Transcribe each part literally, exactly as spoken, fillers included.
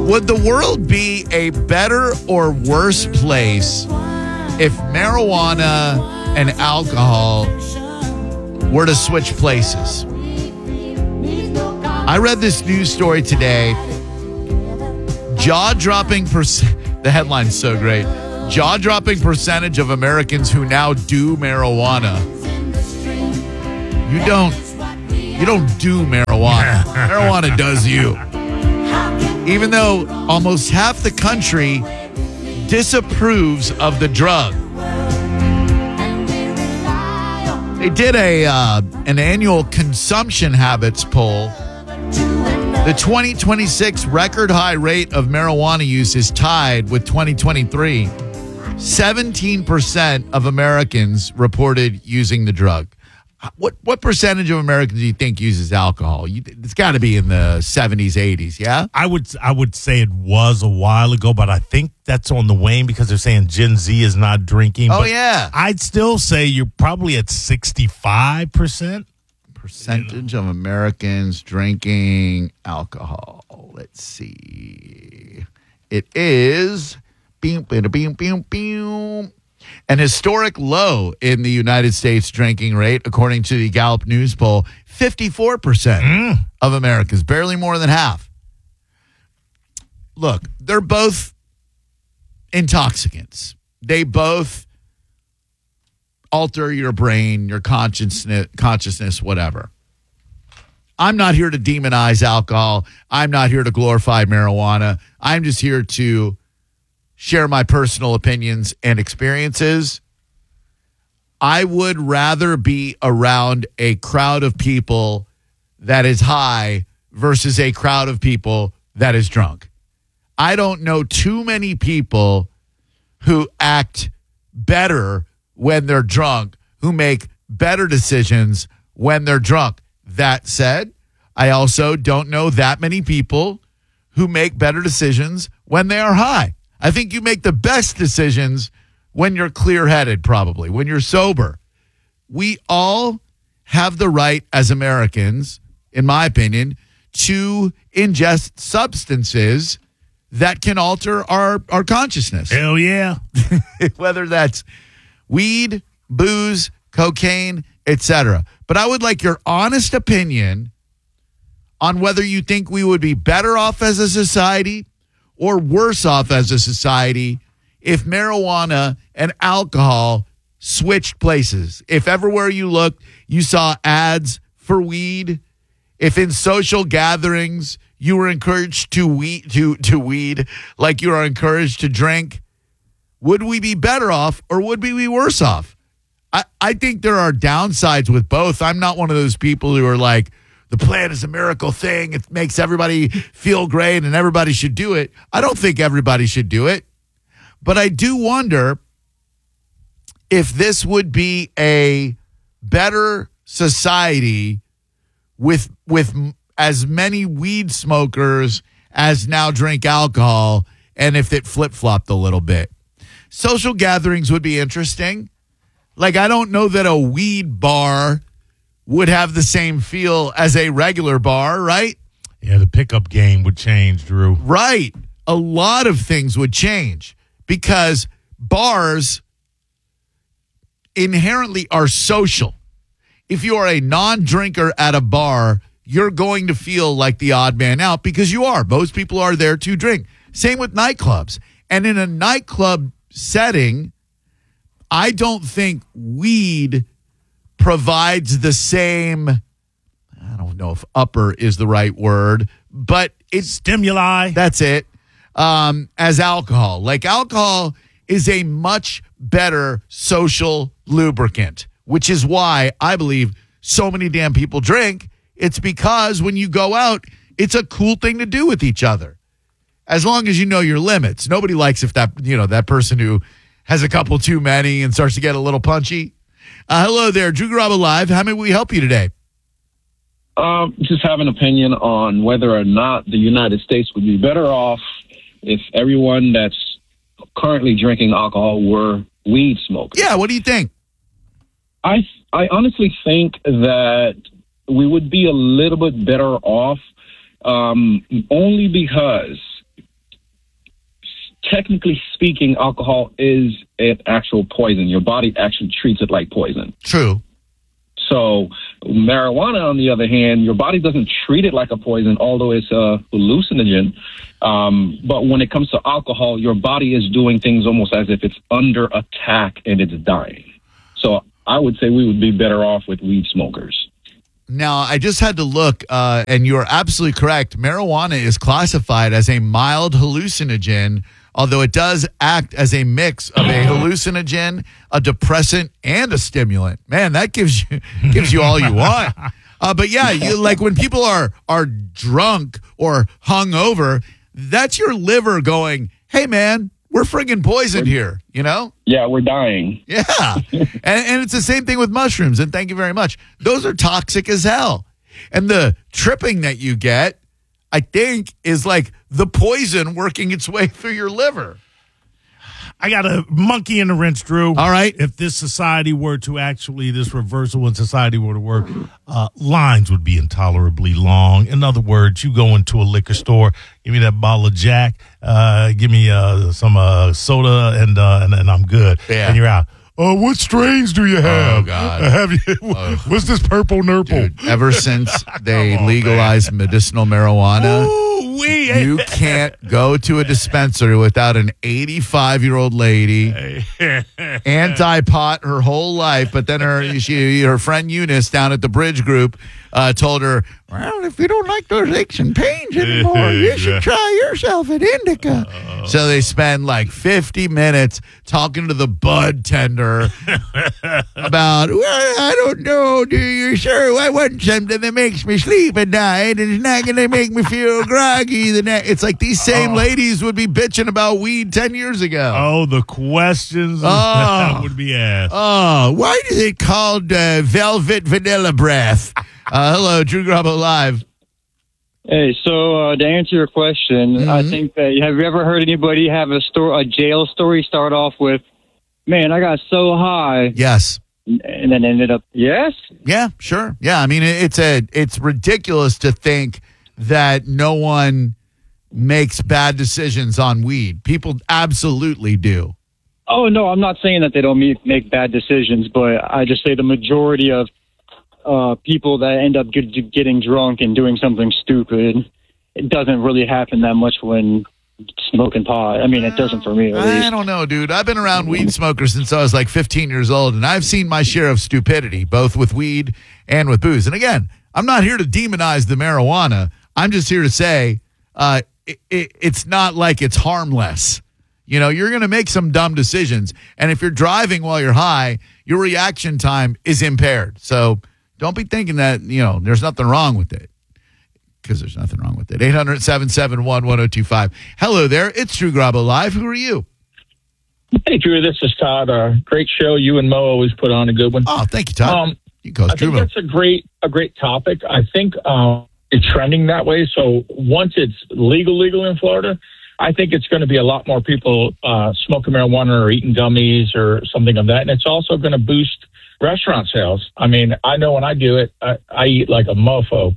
Would the world be a better or worse place if marijuana and alcohol were to switch places? I read this news story today. Jaw-dropping percent. The headline's so great. Jaw-dropping percentage of Americans who now do marijuana. You don't. You don't do marijuana. Marijuana does you. Even though almost half the country disapproves of the drug. They did a uh, an annual consumption habits poll. The twenty twenty-six record high rate of marijuana use is tied with twenty twenty-three. seventeen percent of Americans reported using the drug. What what percentage of Americans do you think uses alcohol? You, it's got to be in the seventies, eighties, yeah? I would I would say it was a while ago, but I think that's on the wane because they're saying Gen Z is not drinking. Oh, but yeah. I'd still say you're probably at sixty-five percent. Percentage of Americans drinking alcohol. Let's see. It is beam, beam, beam, beam, beam. An historic low in the United States drinking rate, according to the Gallup News poll, fifty-four percent Mm. of Americans, barely more than half. Look, they're both intoxicants. They both alter your brain, your consciousness, consciousness, whatever. I'm not here to demonize alcohol. I'm not here to glorify marijuana. I'm just here to share my personal opinions and experiences. I would rather be around a crowd of people that is high versus a crowd of people that is drunk. I don't know too many people who act better when they're drunk, who make better decisions when they're drunk. That said, I also don't know that many people who make better decisions when they are high. I think you make the best decisions when you're clear-headed, probably, when you're sober. We all have the right as Americans, in my opinion, to ingest substances that can alter our, our consciousness. Hell yeah. Whether that's weed, booze, cocaine, et cetera. But I would like your honest opinion on whether you think we would be better off as a society or worse off as a society if marijuana and alcohol switched places. If everywhere you looked, you saw ads for weed. If in social gatherings you were encouraged to weed, to, to weed like you are encouraged to drink, would we be better off or would we be worse off? I, I think there are downsides with both. I'm not one of those people who are like, the plant is a miracle thing. It makes everybody feel great and everybody should do it. I don't think everybody should do it. But I do wonder if this would be a better society with with as many weed smokers as now drink alcohol, and if it flip-flopped a little bit. Social gatherings would be interesting. Like, I don't know that a weed bar would have the same feel as a regular bar, right? Yeah, the pickup game would change, Drew. Right. A lot of things would change because bars inherently are social. If you are a non-drinker at a bar, you're going to feel like the odd man out because you are. Most people are there to drink. Same with nightclubs. And in a nightclub setting, I don't think weed provides the same, I don't know if upper is the right word, but it's stimuli. That's it. Um, as alcohol. Like, alcohol is a much better social lubricant, which is why I believe so many damn people drink. It's because when you go out, it's a cool thing to do with each other. As long as you know your limits. Nobody likes if that, you know, that person who has a couple too many and starts to get a little punchy. Uh, hello there, Drew Garabo Live. How may we help you today? Um, just have an opinion on whether or not the United States would be better off if everyone that's currently drinking alcohol were weed smokers. Yeah, what do you think? I I honestly think that we would be a little bit better off, um, only because technically speaking, alcohol is an actual poison. Your body actually treats it like poison. True. So marijuana, on the other hand, your body doesn't treat it like a poison, although it's a hallucinogen. Um, but when it comes to alcohol, your body is doing things almost as if it's under attack and it's dying. So I would say we would be better off with weed smokers. Now, I just had to look, uh, and you're absolutely correct. Marijuana is classified as a mild hallucinogen, although it does act as a mix of a hallucinogen, a depressant, and a stimulant. Man, that gives you gives you all you want. Uh, but yeah, you, like when people are are drunk or hungover, that's your liver going, "Hey, man, we're friggin' poisoned here," you know? Yeah, we're dying. Yeah. and, and it's the same thing with mushrooms. And thank you very much. Those are toxic as hell. And the tripping that you get, I think, is like the poison working its way through your liver. I got a monkey in the wrench, Drew. All right. If this society were to actually, this reversal in society were to work, uh, lines would be intolerably long. In other words, you go into a liquor store, give me that bottle of Jack, uh, give me uh, some uh, soda, and, uh, and and I'm good. Yeah. And you're out. Oh, what strains do you have? Oh, God. Uh, have you? Oh. What's this purple nurple? Dude, ever since they on, legalized medicinal marijuana, Ooh, we you can't go to a dispensary without an eighty-five-year-old lady, anti-pot her whole life, but then her she her friend Eunice down at the Bridge Group uh, told her, well, if you don't like those aches and pains anymore, you should try yourself an indica. Uh, so they spend like fifty minutes talking to the bud tender about, well, I don't know, do you, sir? I want something that makes me sleep at night, and it's not going to make me feel groggy the next. It's like these same oh. ladies would be bitching about weed ten years ago. Oh, the questions Oh. that would be asked. Oh, why is it called uh, Velvet Vanilla Breath? Uh, hello, Drew Garabo Live. Hey, so uh, to answer your question, Mm-hmm. I think that have you ever heard anybody have a story, a jail story, start off with, "Man, I got so high," Yes. and then ended up, yes. Yeah, sure. Yeah, I mean, it- it's a it's ridiculous to think that no one makes bad decisions on weed. People absolutely do. Oh no, I'm not saying that they don't make, make bad decisions, but I just say the majority of uh, people that end up get, getting drunk and doing something stupid, it doesn't really happen that much when smoking pot. I mean, it doesn't for me, at least. I don't know, dude. I've been around weed smokers since I was like fifteen years old, and I've seen my share of stupidity, both with weed and with booze. And again, I'm not here to demonize the marijuana. I'm just here to say uh, it, it, it's not like it's harmless. You know, you're going to make some dumb decisions. And if you're driving while you're high, your reaction time is impaired. So don't be thinking that, you know, there's nothing wrong with it. Because there's nothing wrong with it. eight hundred, seven seven one, one oh two five. Hello there. It's Drew Garabo Live. Who are you? Hey, Drew, this is Todd. Uh, great show. You and Mo always put on a good one. Oh, thank you, Todd. Um, you can call us I think Drew Mo. that's a great, a great topic. I think uh, it's trending that way. So once it's legal, legal in Florida, I think it's going to be a lot more people uh, smoking marijuana or eating gummies or something of that. And it's also going to boost restaurant sales. I mean, I know when I do it, I, I eat like a mofo.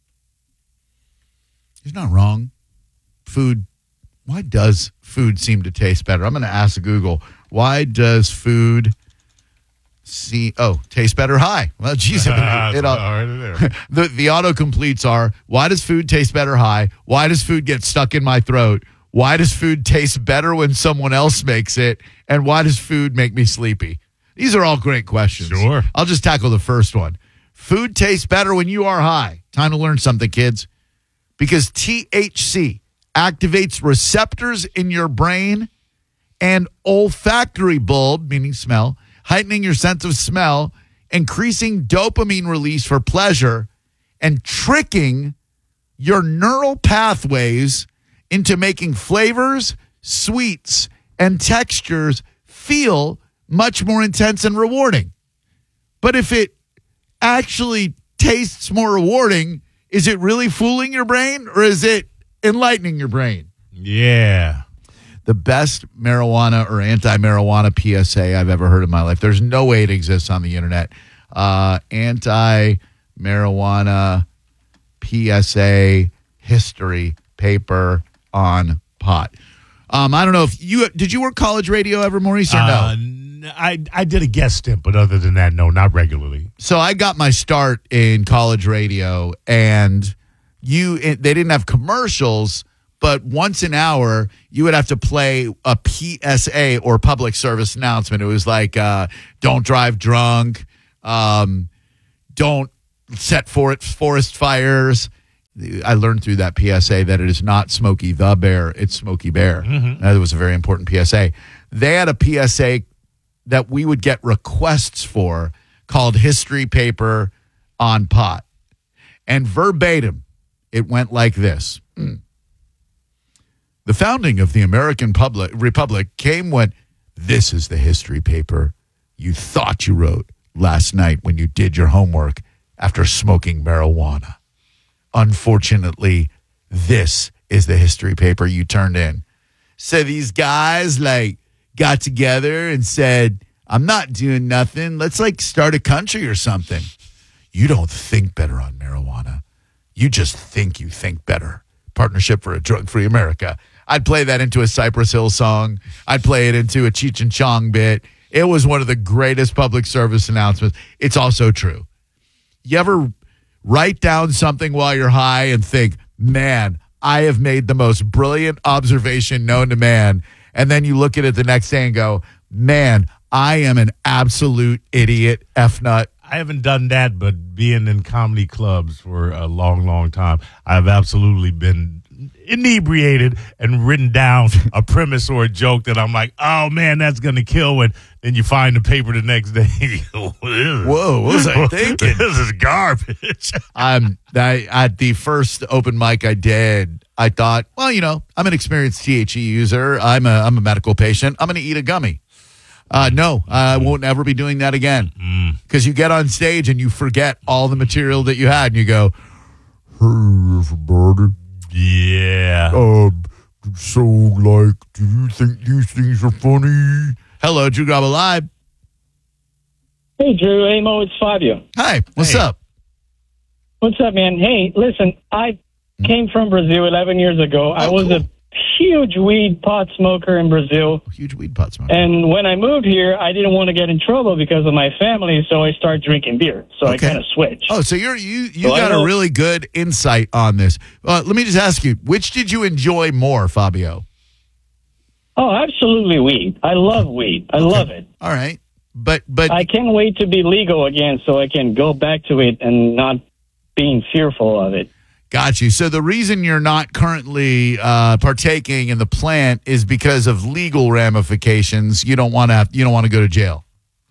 He's not wrong. Food. Why does food seem to taste better? I'm going to ask Google. Why does food see? Oh, taste better high. Well, geez, it, it, all, already there. the the autocompletes are. Why does food taste better high? Why does food get stuck in my throat? Why does food taste better when someone else makes it? And why does food make me sleepy? These are all great questions. Sure. I'll just tackle the first one. Food tastes better when you are high. Time to learn something, kids. Because T H C activates receptors in your brain and olfactory bulb, meaning smell, heightening your sense of smell, increasing dopamine release for pleasure, and tricking your neural pathways into making flavors, sweets, and textures feel much more intense and rewarding. But if it actually tastes more rewarding, is it really fooling your brain or is it enlightening your brain? Yeah. The best marijuana or anti-marijuana P S A I've ever heard in my life. There's no way it exists on the internet. Uh, anti-marijuana P S A history paper on pot. Um, I don't know if you did you work college radio ever, Maurice, or no? Uh, n- I I did a guest stint, but other than that, no, not regularly. So I got my start in college radio, and you it, they didn't have commercials, but once an hour you would have to play a P S A or public service announcement. It was like, uh, "Don't drive drunk," um, "Don't set for forest fires." I learned through that P S A that it is not Smokey the Bear, it's Smokey Bear. Mm-hmm. That was a very important P S A. They had a P S A that we would get requests for called History Paper on Pot. And verbatim, it went like this. Mm. The founding of the American Public, Republic came when this is the history paper you thought you wrote last night when you did your homework after smoking marijuana. Unfortunately, this is the history paper you turned in. So these guys like got together and said, I'm not doing nothing. Let's like start a country or something. You don't think better on marijuana. You just think you think better. Partnership for a Drug-Free America. I'd play that into a Cypress Hill song. I'd play it into a Cheech and Chong bit. It was one of the greatest public service announcements. It's also true. You ever write down something while you're high and think, man, I have made the most brilliant observation known to man. And then you look at it the next day and go, man, I am an absolute idiot F-nut. I haven't done that, but being in comedy clubs for a long, long time, I've absolutely been inebriated and written down a premise or a joke that I'm like, oh, man, that's going to kill. And then you find the paper the next day. Whoa, what was I thinking? This is garbage. um, I, at the first open mic I did, I thought, well, you know, I'm an experienced T H C user. I'm a, I'm a medical patient. I'm going to eat a gummy. Uh, no, I won't ever be doing that again. Because mm. you get on stage and you forget all the material that you had, and you go, hey, everybody. Yeah. Um, so, like, do you think these things are funny? Hello, Drew Garabo Live. Hey, Drew. Hey, Mo, it's Fabio. Hi, what's hey. up? What's up, man? Hey, listen, I came from Brazil eleven years ago. Oh, I was cool. a huge weed pot smoker in Brazil. Huge weed pot smoker. And when I moved here, I didn't want to get in trouble because of my family, so I started drinking beer. So Okay. I kind of switched. Oh, so you're you you So I got a know- really good insight on this. Uh, let me just ask you, which did you enjoy more, Fabio? Oh, absolutely weed. I love weed. I love it. All right, but but I can't wait to be legal again so I can go back to it and not being fearful of it. got you. So the reason you're not currently uh, partaking in the plant is because of legal ramifications. You don't want to you don't want to go to jail.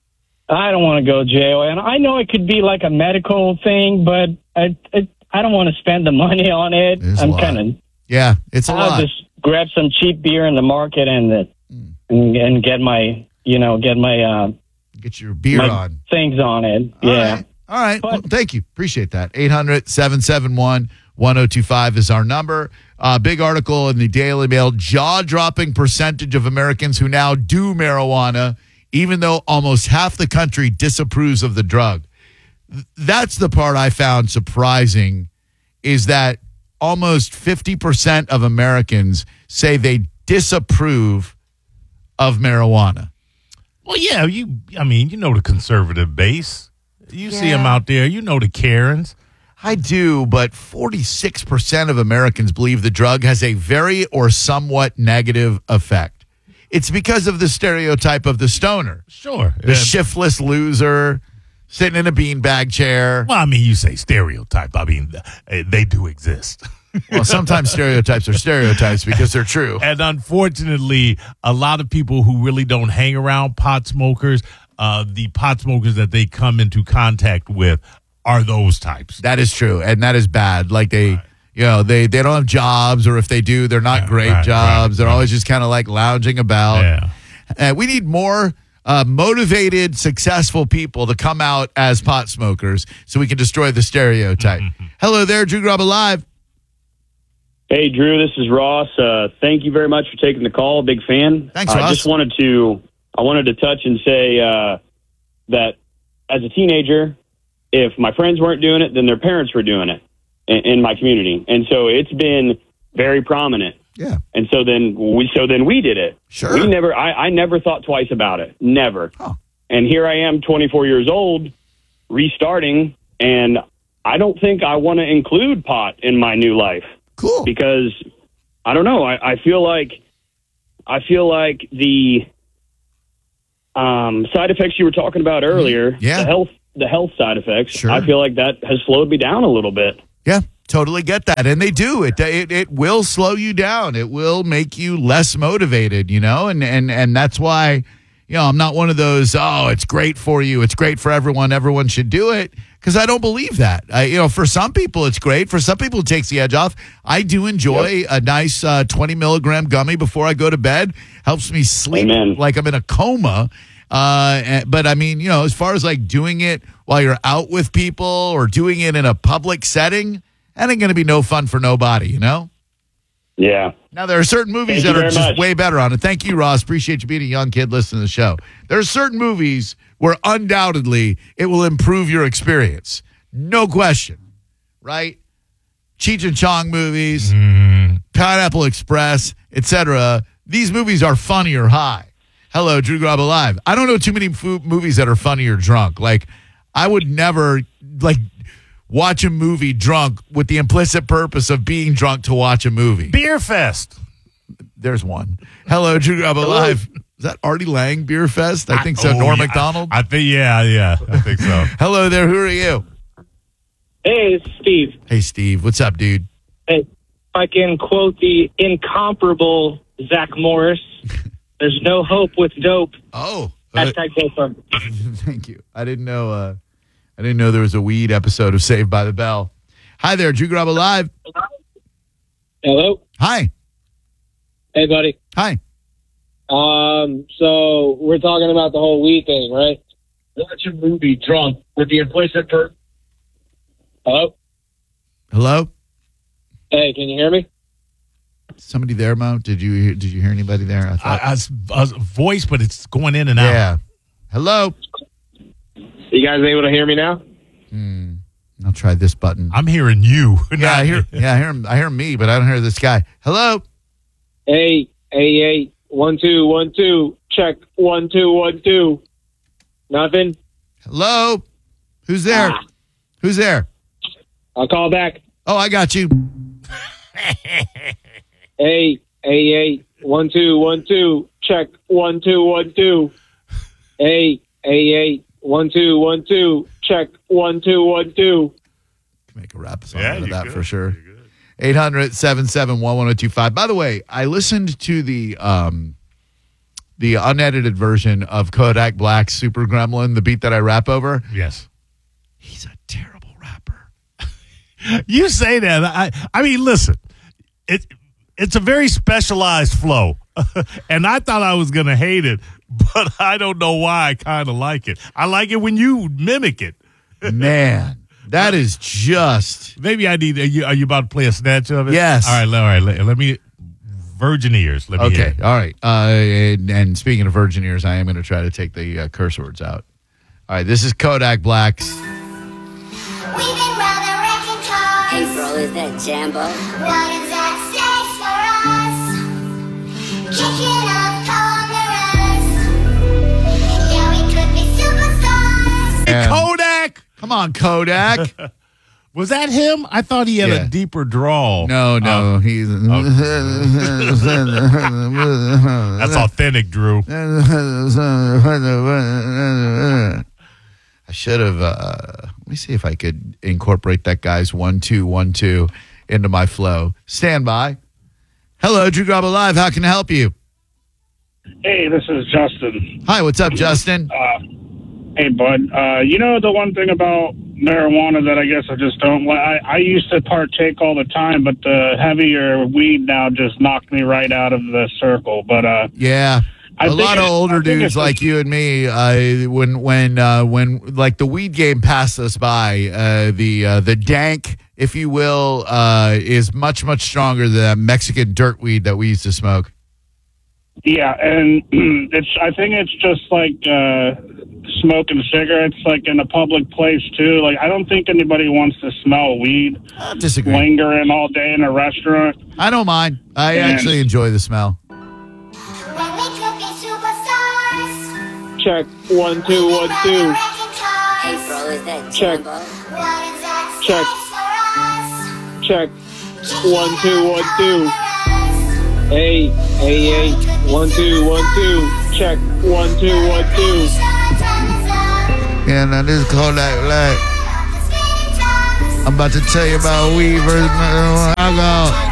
I don't want to go to jail, and I know it could be like a medical thing, but I I, I don't want to spend the money on it. It's a I'm lot. kind of Yeah, it's a I'll lot. just grab some cheap beer in the market and uh, Mm. and, and get my you know get my uh, Get your beer my on. things on it. All yeah. right. All right. But- Well, thank you. Appreciate that. eight hundred, seven seven one, one oh two five is our number. Uh, big article in the Daily Mail. Jaw-dropping percentage of Americans who now do marijuana, even though almost half the country disapproves of the drug. Th- That's the part I found surprising, is that almost fifty percent of Americans say they disapprove of marijuana. Well, yeah, you. I mean, you know the conservative base. You see Yeah. them out there. You know the Karens. I do, but forty-six percent of Americans believe the drug has a very or somewhat negative effect. It's because of the stereotype of the stoner, Sure. the Uh, shiftless loser sitting in a beanbag chair. well, I mean, you say stereotype. I mean, uh, they do exist. Well, sometimes stereotypes are stereotypes because they're true. And unfortunately, a lot of people who really don't hang around pot smokers, uh, the pot smokers that they come into contact with are those types. That is true, and that is bad. Like they, right. you know, they, they don't have jobs, or if they do, they're not Yeah, great right, jobs. right, they're right. always just kind of like lounging about. Yeah. Uh, we need more uh, motivated, successful people to come out as pot smokers so we can destroy the stereotype. Mm-hmm. Hello there, Drew Garabo Live. Hey, Drew, this is Ross. Uh, thank you very much for taking the call. Big fan. Thanks, I Ross. just wanted to, I wanted to touch and say uh, that as a teenager, if my friends weren't doing it, then their parents were doing it in, in my community. And so it's been very prominent Yeah. And so then we so then we did it. Sure. We never I, I never thought twice about it. Never. Huh. And here I am, twenty-four years old, restarting, and I don't think I want to include pot in my new life. Cool. Because I don't know, I, I feel like I feel like the um, side effects you were talking about earlier, Yeah. the health the health side effects, Sure. I feel like that has slowed me down a little bit. Yeah, totally get that. And they do. It, it it will slow you down. It will make you less motivated, you know? And and and that's why, you know, I'm not one of those, oh, it's great for you. It's great for everyone. Everyone should do it. Because I don't believe that. I, you know, for some people, it's great. For some people, it takes the edge off. I do enjoy yep. a nice uh, twenty milligram gummy before I go to bed. Helps me sleep Amen. like I'm in a coma. Uh, and- but I mean, you know, as far as like doing it while you're out with people or doing it in a public setting, that ain't going to be no fun for nobody, you know? Yeah. Now, there are certain movies Thank that you are very just much. way better on it. Thank you, Ross. Appreciate you being a young kid listening to the show. There are certain movies where undoubtedly it will improve your experience. No question, right? Cheech and Chong movies, Mm. Pineapple Express, et cetera. These movies are funny or high. Hello, Drew Grab Alive. I don't know too many fo- movies that are funny or drunk. Like, I would never, like, watch a movie drunk with the implicit purpose of being drunk to watch a movie. Beer Fest. There's one. Hello, Drew Grab Alive. Is that Artie Lang Beer Fest? I think so. Oh, Norm yeah. MacDonald? I think, yeah, yeah. I think so. Hello there. Who are you? Hey, it's Steve. Hey, Steve. What's up, dude? Hey, if I can quote the incomparable Zach Morris, there's no hope with dope. Oh. uh, Hashtag go for it. Thank you. I didn't know uh, I didn't know there was a weed episode of Saved by the Bell. Hi there, Drew Grab Alive. Hello. Hi. Hey, buddy. Hi. Um, so we're talking about the whole weed thing, right? Watch a movie drunk with the implicit per. Hello. Hello? Hey, can you hear me? Somebody there, Mo? Did you hear, did you hear anybody there? I I, thought. I, was- I was- voice, but it's going in and out. yeah. Hello? You guys able to hear me now? Hmm. I'll try this button. I'm hearing you. yeah, I hear yeah, I hear him, I hear me, but I don't hear this guy. Hello? Hey, hey, hey. One, two, one, two. Check. One, two, one, two. Nothing. Hello? Who's there? Ah. Who's there? I'll call back. Oh, I got you. Hey, hey, hey. One, two, one, two. Check. One, two, one, two. Hey, hey, hey. One, two, one, two. Check. One, two, one, two. Make a rap song Yeah, out of you that could. for sure. You could. eight hundred, seven seven one, one oh two five. By the way, I listened to the um, the unedited version of Kodak Black's Super Gremlin, the beat that I rap over. Yes. He's a terrible rapper. You say that. I I mean, listen, it it's a very specialized flow. And I thought I was going to hate it, but I don't know why I kind of like it. I like it when you mimic it. Man, that is just... Maybe I need, are you, are you about to play a snatch of it? Yes. All right, all right. Let, let me, virgin ears. Let me hear Okay, it. all right. Uh, and, and speaking of virgin ears, I am going to try to take the uh, curse words out. All right, this is Kodak Black's... We've been rather wrecking cars. Hey, bro, is that Jambo? What is that stakes for us? Kicking up corners. Yeah, we could be superstars. And- Kodak! Come on, Kodak. Was that him? I thought he had Yeah. a deeper drawl. No, no, Uh, he's... that's authentic, Drew. I should have. Uh, let me see if I could incorporate that guy's one two one two into my flow. Stand by. Hello, Drew Grab Alive. How can I help you? Hey, this is Justin. Hi, what's up, Justin? Uh, hey, bud. Uh, you know the one thing about marijuana that I guess I just don't like? I, I used to partake all the time, but the heavier weed now just knocked me right out of the circle. But uh, Yeah. I A think lot of it- I older think dudes it's like just- you and me, uh, when when uh, when like the weed game passed us by, uh, the uh, the dank, if you will, uh, is much much stronger than that Mexican dirt weed that we used to smoke. Yeah, and it's. I think it's just like uh, smoking cigarettes, like in a public place too. Like I don't think anybody wants to smell weed. I disagree. Lingering all day in a restaurant. I don't mind. I And- actually enjoy the smell. When we could be superstars. Check one two one two. Hey, bro, is that Check. What is that Check. for us? Check one two one two. Hey, hey, hey, one two one two. Check one two one two. And I just call that black. I'm about to tell you about weed versus alcohol.